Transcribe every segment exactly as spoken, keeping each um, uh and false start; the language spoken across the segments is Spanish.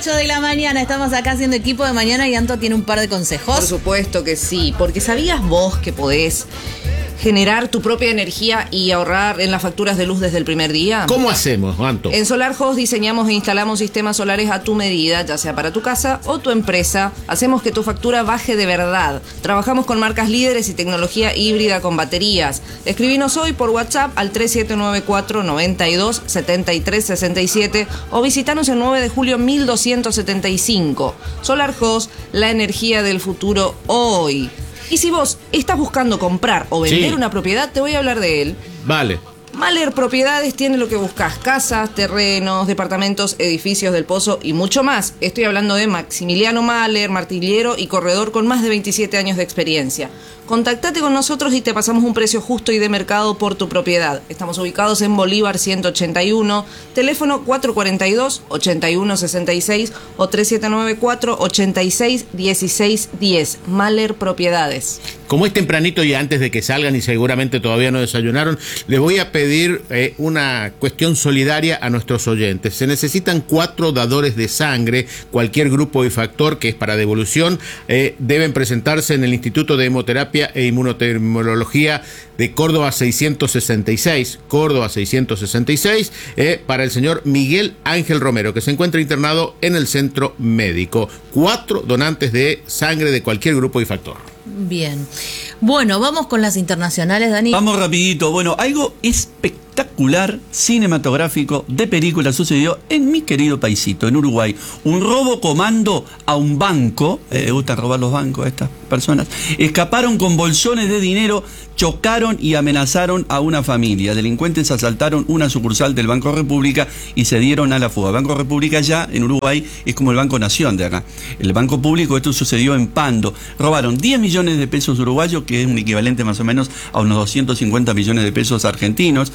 ocho de la mañana, estamos acá haciendo equipo de mañana y Anto tiene un par de consejos. Por supuesto que sí, porque ¿sabías vos que podés generar tu propia energía y ahorrar en las facturas de luz desde el primer día? ¿Cómo hacemos, Anto? En SolarHost diseñamos e instalamos sistemas solares a tu medida, ya sea para tu casa o tu empresa. Hacemos que tu factura baje de verdad. Trabajamos con marcas líderes y tecnología híbrida con baterías. Escribinos hoy por WhatsApp al tres siete nueve cuatro, noventa y dos, setenta y tres sesenta y siete o visitanos el nueve de julio mil doscientos setenta y cinco. SolarHost, la energía del futuro hoy. Y si vos estás buscando comprar o vender Sí. una propiedad, te voy a hablar de él. Vale. Mahler Propiedades tiene lo que buscas: casas, terrenos, departamentos, edificios del Pozo y mucho más. Estoy hablando de Maximiliano Mahler, martillero y corredor con más de veintisiete años de experiencia. Contactate con nosotros y te pasamos un precio justo y de mercado por tu propiedad. Estamos ubicados en Bolívar ciento ochenta y uno, teléfono cuatro cuatro dos, ocho uno seis seis o tres siete nueve cuatro, ocho seis, uno seis uno cero. Mahler Propiedades. Como es tempranito y antes de que salgan y seguramente todavía no desayunaron, les voy a pedir eh, una cuestión solidaria a nuestros oyentes. Se necesitan cuatro dadores de sangre. Cualquier grupo y factor que es para devolución eh, deben presentarse en el Instituto de Hemoterapia e Inmunotermología de Córdoba seiscientos sesenta y seis, Córdoba seiscientos sesenta y seis, eh, para el señor Miguel Ángel Romero, que se encuentra internado en el centro médico. Cuatro donantes de sangre de cualquier grupo y factor. Bien. Bueno, vamos con las internacionales, Dani. Vamos rapidito. Bueno, algo espectacular, cinematográfico, de película sucedió en mi querido paisito, en Uruguay. Un robo comando a un banco. Eh, ¿Le gusta robar los bancos a estas personas? Escaparon con bolsones de dinero, chocaron y amenazaron a una familia. Delincuentes asaltaron una sucursal del Banco República y se dieron a la fuga. Banco República ya en Uruguay es como el Banco Nación de acá. El Banco Público, esto sucedió en Pando. Robaron diez millones de pesos uruguayos, que es un equivalente más o menos a unos doscientos cincuenta millones de pesos argentinos.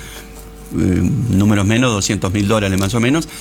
Eh, números menos, doscientos mil dólares más o menos.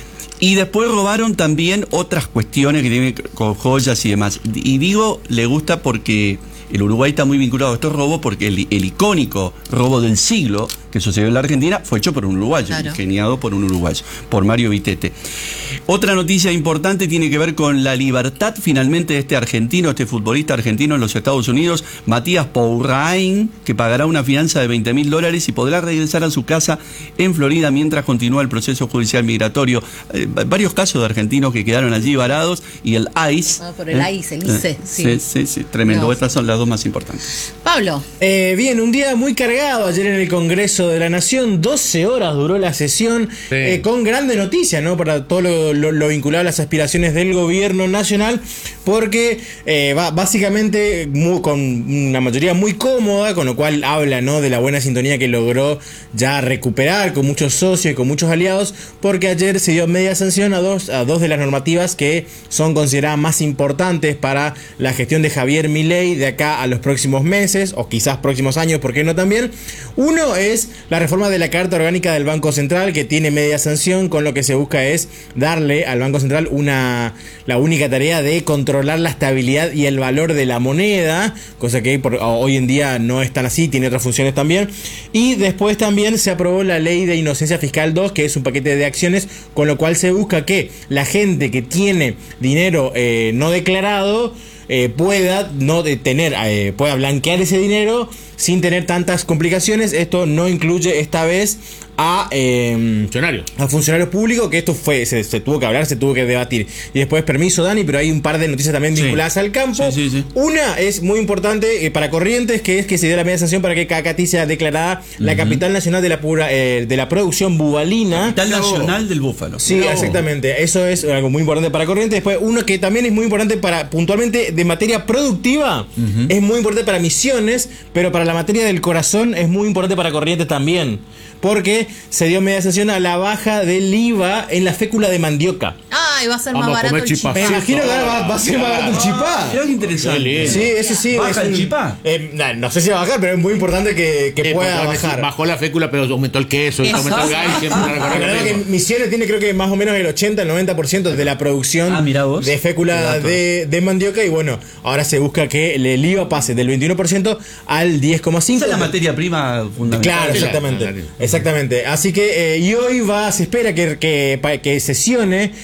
Y después robaron también otras cuestiones que tienen con joyas y demás. Y digo, le gusta porque el Uruguay está muy vinculado a estos robos, porque el, el icónico robo del siglo que sucedió en la Argentina fue hecho por un uruguayo, claro. ingeniado por un uruguayo, por Mario Vitete. Otra noticia importante tiene que ver con la libertad finalmente de este argentino, este futbolista argentino en los Estados Unidos, Matías Pourrain, que pagará una fianza de veinte mil dólares y podrá regresar a su casa en Florida mientras continúa el proceso judicial migratorio. Eh, varios casos de argentinos que quedaron allí varados y el I C E. Ah, por el ¿eh? I C E, el I C E, Eh, sí. sí, sí, sí, tremendo. No. Estas son las dos más importantes. Pablo. Eh, bien, un día muy cargado ayer en el Congreso de la Nación, doce horas duró la sesión, Sí. eh, con grandes noticias, ¿no? Para todo lo, lo, lo vinculado a las aspiraciones del gobierno nacional, porque eh, va, básicamente muy, con una mayoría muy cómoda, con lo cual habla, ¿no?, de la buena sintonía que logró ya recuperar con muchos socios y con muchos aliados, porque ayer se dio media sanción a dos, a dos de las normativas que son consideradas más importantes para la gestión de Javier Milei de acá a los próximos meses, o quizás próximos años, ¿por qué no también? Uno es la reforma de la Carta Orgánica del Banco Central, que tiene media sanción, con lo que se busca es darle al Banco Central una la única tarea de controlar la estabilidad y el valor de la moneda, cosa que por, hoy en día no es tan así, tiene otras funciones también. Y después también se aprobó la Ley de Inocencia Fiscal dos, que es un paquete de acciones, con lo cual se busca que la gente que tiene dinero eh, no declarado eh, pueda no de tener eh, pueda blanquear ese dinero sin tener tantas complicaciones. Esto no incluye esta vez a eh, Funcionarios. a funcionarios públicos, que esto fue se, se tuvo que hablar, se tuvo que debatir. Y después, permiso, Dani, pero hay un par de noticias también Sí. vinculadas al campo. Sí, sí, sí. Una es muy importante eh, para Corrientes, que es que se dio la media sanción para que Cacatí sea declarada la capital nacional de la pura eh, de la producción bubalina. Capital nacional del búfalo. Sí, exactamente. Eso es algo muy importante para Corrientes. Después, uno que también es muy importante para, puntualmente, de materia productiva, uh-huh. es muy importante para Misiones, pero para la materia del corazón es muy importante para Corrientes también. Porque se dio media sanción a la baja del I V A en la fécula de mandioca. Ay, va a ser Vamos más a barato comer el chipá. Me imagino que ahora va, va a ser más barato el chipá. Mirá qué interesante. Sí, eso sí. ¿Baja es el un- chipá? eh, no, no sé si va a bajar, pero es muy importante que, que Eh, pueda porque bajar. Bajó la fécula, pero aumentó el queso, aumentó el gas y siempre la La verdad que recorremos. Misiones tiene, creo que más o menos el ochenta, el noventa por ciento de la producción Ah, mirá vos. de fécula Qué dato. de, de mandioca. Y bueno, ahora se busca que el, el I V A pase del veintiuno por ciento al diez coma cinco por ciento. Esa es la materia prima fundamental. Claro, Claro, exactamente. claro. Exactamente. Así que, eh, y hoy va, se espera que, que, pa- que sesione la Cámara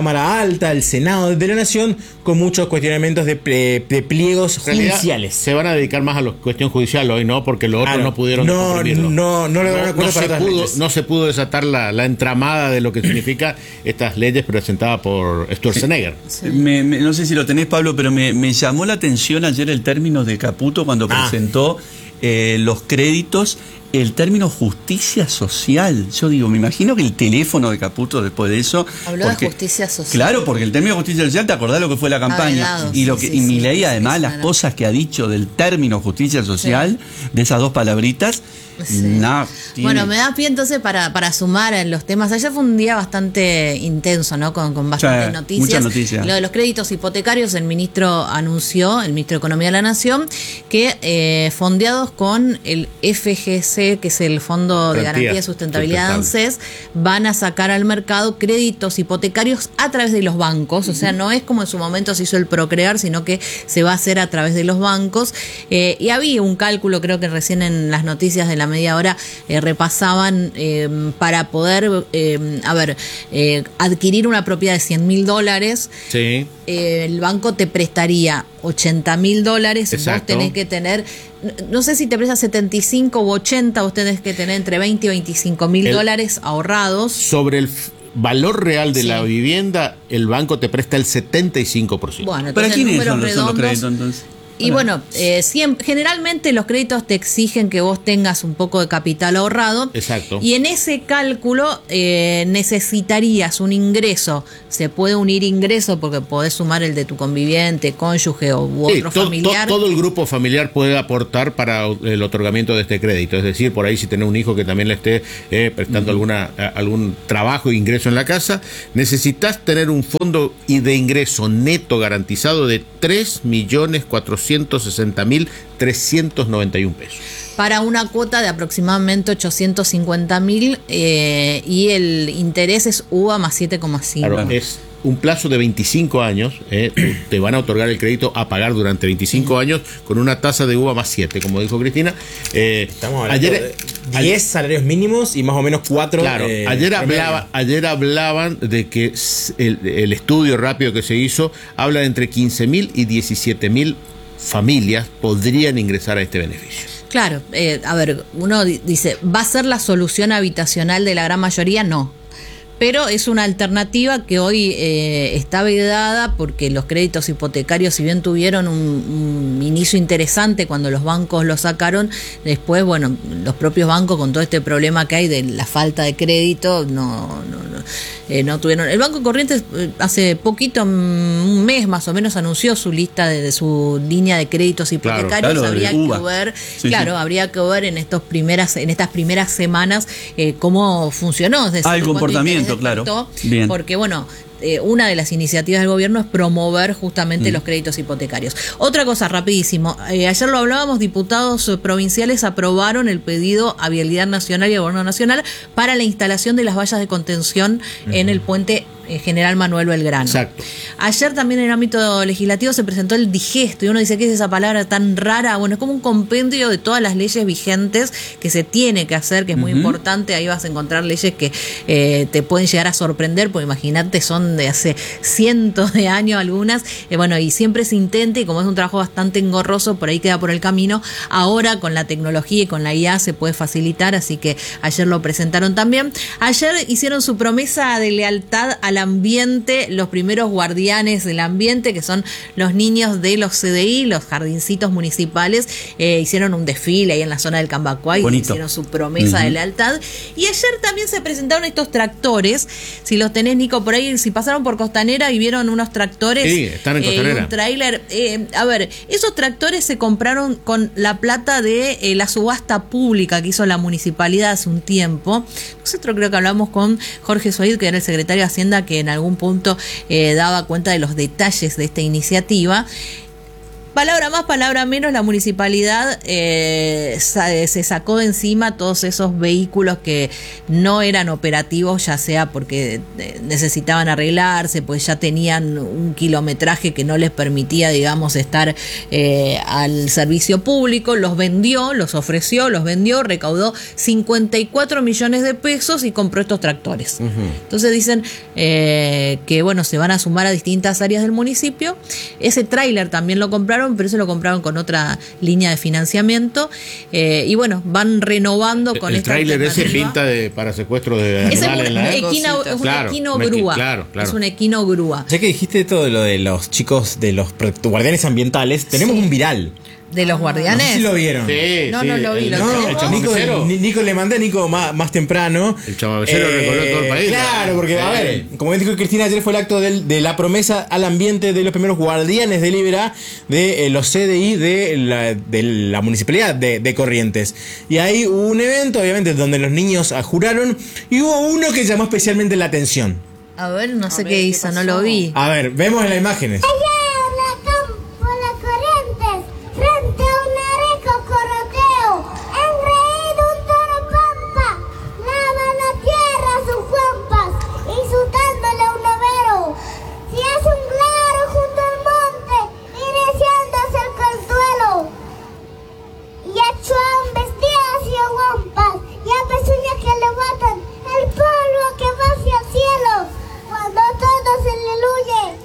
Cámara Alta, el Senado de la Nación, con muchos cuestionamientos de, ple, de pliegos judiciales. Se van a dedicar más a la cuestión judicial hoy, ¿no? Porque los otros ah, no. no pudieron no, comprimirlo. No, no, no, no, no, se pudo, no se pudo desatar la, la entramada de lo que significa estas leyes presentadas por Sturzenegger. Sí. Me, me, no sé si lo tenés, Pablo, pero me, me llamó la atención ayer el término de Caputo cuando ah. presentó eh, los créditos, el término justicia social. Yo digo, me imagino que el teléfono de Caputo después de eso... Habló porque, de justicia social. Claro, porque el término justicia social, ¿te acordás lo que fue la campaña? Ah, y lo que, sí, y sí, Milei, sí, además, sí, las claro. cosas que ha dicho del término justicia social, sí. de esas dos palabritas... Sí. No, bueno, me da pie entonces para, para sumar en los temas. Ayer fue un día bastante intenso, ¿no? Con, con bastantes sí, noticias. Muchas noticias. Lo de los créditos hipotecarios, el ministro anunció, el ministro de Economía de la Nación, que eh, fondeados con el F G C, que es el Fondo de Garantía de Sustentabilidad ANSES, van a sacar al mercado créditos hipotecarios a través de los bancos. O sea, no es como en su momento se hizo el Procrear, sino que se va a hacer a través de los bancos. Eh, y había un cálculo, creo que recién en las noticias de la media hora eh, repasaban eh, para poder, eh, a ver, eh, adquirir una propiedad de cien mil dólares. Sí. Eh, el banco te prestaría ochenta mil dólares. Exacto. Vos tenés que tener, no sé si te presta setenta y cinco u ochenta, vos tenés que tener entre veinte y veinticinco mil dólares ahorrados. Sobre el valor real de sí. la vivienda, el banco te presta el setenta y cinco por ciento. Bueno, entonces, ¿para quiénes son los, son los créditos entonces? Y bueno, eh, siempre, generalmente los créditos te exigen que vos tengas un poco de capital ahorrado. Exacto. Y en ese cálculo eh, necesitarías un ingreso. Se puede unir ingreso porque podés sumar el de tu conviviente, cónyuge o u otro sí, to, familiar. To, todo el grupo familiar puede aportar para el otorgamiento de este crédito. Es decir, por ahí si tenés un hijo que también le esté eh, prestando uh-huh. alguna, algún trabajo e ingreso en la casa, necesitas tener un fondo y de ingreso neto garantizado de tres millones cuatrocientos sesenta mil trescientos noventa y un pesos. Para una cuota de aproximadamente ochocientos cincuenta mil eh, y el interés es U V A más siete coma cinco. Claro, es un plazo de veinticinco años, eh, te van a otorgar el crédito a pagar durante veinticinco años con una tasa de U V A más siete, como dijo Cristina. Eh, Estamos hablando ayer, de diez salarios mínimos y más o menos cuatro. Claro, eh, ayer, hablaba, ayer hablaban de que el, el estudio rápido que se hizo habla de entre quince mil y diecisiete mil familias podrían ingresar a este beneficio. Claro, eh, a ver, uno dice, ¿va a ser la solución habitacional de la gran mayoría? No. Pero es una alternativa que hoy eh, está vedada porque los créditos hipotecarios, si bien tuvieron un, un inicio interesante cuando los bancos lo sacaron, después, bueno, los propios bancos con todo este problema que hay de la falta de crédito, no, no, no, eh, no tuvieron. El Banco Corrientes hace poquito, un mes más o menos, anunció su lista de, de su línea de créditos hipotecarios. Claro, claro, habría que ver, sí, claro, sí. habría que ver en estos primeras, en estas primeras semanas eh, cómo funcionó. Es decir, ah, el comportamiento. Claro. Bien. Porque, bueno, eh, una de las iniciativas del gobierno es promover justamente mm. los créditos hipotecarios. Otra cosa, rapidísimo. Eh, ayer lo hablábamos, diputados provinciales aprobaron el pedido a Vialidad Nacional y al Gobierno Nacional para la instalación de las vallas de contención mm. en el puente General Manuel Belgrano. Exacto. Ayer también en el ámbito legislativo se presentó el digesto y uno dice, ¿qué es esa palabra tan rara? Bueno, es como un compendio de todas las leyes vigentes que se tiene que hacer, que es muy uh-huh. importante. Ahí vas a encontrar leyes que eh, te pueden llegar a sorprender, porque imagínate, son de hace cientos de años algunas. Eh, bueno, y siempre se intenta, y como es un trabajo bastante engorroso, por ahí queda por el camino. Ahora con la tecnología y con la I A se puede facilitar, así que ayer lo presentaron también. Ayer hicieron su promesa de lealtad a la ambiente, los primeros guardianes del ambiente, que son los niños de los C D I, los jardincitos municipales, eh, hicieron un desfile ahí en la zona del Cambacuay, hicieron su promesa uh-huh. de lealtad. Y ayer también se presentaron estos tractores, si los tenés, Nico, por ahí, si pasaron por Costanera y vieron unos tractores, sí, están en Costanera. Eh, un tráiler, eh, a ver, esos tractores se compraron con la plata de eh, la subasta pública que hizo la municipalidad hace un tiempo. Nosotros creo que hablamos con Jorge Suaid, que era el secretario de Hacienda, que en algún punto eh, daba cuenta de los detalles de esta iniciativa. Palabra más, palabra menos, la municipalidad eh, se sacó de encima todos esos vehículos que no eran operativos, ya sea porque necesitaban arreglarse, pues ya tenían un kilometraje que no les permitía, digamos, estar eh, al servicio público, los vendió, los ofreció, los vendió, recaudó cincuenta y cuatro millones de pesos y compró estos tractores. Uh-huh. Entonces dicen eh, que, bueno, se van a sumar a distintas áreas del municipio. Ese tráiler también lo compraron, pero eso lo compraron con otra línea de financiamiento eh, y bueno, van renovando con el esta tráiler ese pinta de para secuestro de es animales en la equino, es un claro, equino grúa claro, claro. es un equino grúa. Ya que dijiste todo lo de los chicos de los guardianes ambientales, tenemos sí. un viral de los guardianes. No sé si lo vieron. Sí, no, sí. no lo vi. El, ¿Lo no, el Nico, Nico le mandé a Nico más, más temprano. El chamamecero eh, recorrió todo el país. Claro, porque, a ver, como dijo Cristina, ayer fue el acto del, de la promesa al ambiente de los primeros guardianes de Libera, de eh, los C D I de la, de la municipalidad de, de Corrientes. Y ahí hubo un evento, obviamente, donde los niños juraron, y hubo uno que llamó especialmente la atención. A ver, no sé a qué ver, hizo, ¿qué no lo vi. A ver, vemos en las imágenes.